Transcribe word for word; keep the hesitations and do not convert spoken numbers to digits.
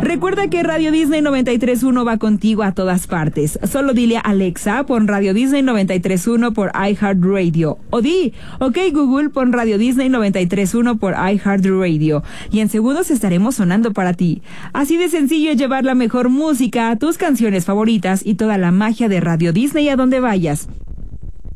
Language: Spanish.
Recuerda que Radio Disney noventa y tres punto uno va contigo a todas partes. Solo dile a Alexa, pon Radio Disney noventa y tres punto uno por iHeartRadio. O di, ok Google, pon Radio Disney noventa y tres punto uno por iHeartRadio. Y en segundos estaremos sonando para ti. Así de sencillo es llevar la mejor música, tus canciones favoritas y toda la magia de Radio Disney a donde vayas.